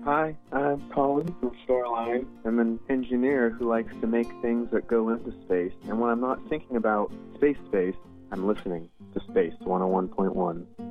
Hi, I'm Colin from Shoreline. I'm an engineer who likes to make things that go into space. And when I'm not thinking about space, I'm listening to Space 101.1.